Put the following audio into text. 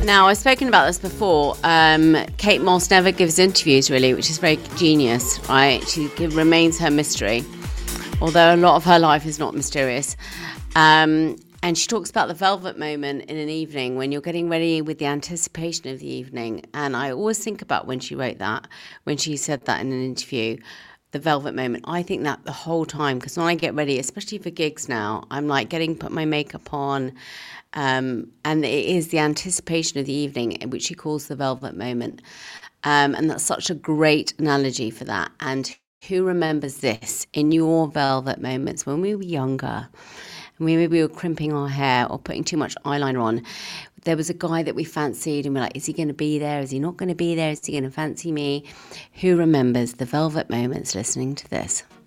Now, I've spoken about this before. Kate Moss never gives interviews, really, which is very genius, right? She remains her mystery, although a lot of her life is not mysterious. And she talks about the velvet moment in an evening when you're getting ready with the anticipation of the evening. And I always think about when she wrote that, when she said that in an interview, the velvet moment. I think that the whole time, because when I get ready, especially for gigs now, I'm like put my makeup on, and it is the anticipation of the evening, which she calls the velvet moment. And that's such a great analogy for that. And who remembers this in your velvet moments when we were younger? And maybe we were crimping our hair or putting too much eyeliner on. There was a guy that we fancied and we're like, is he going to be there? Is he not going to be there? Is he going to fancy me? Who remembers the velvet moments listening to this?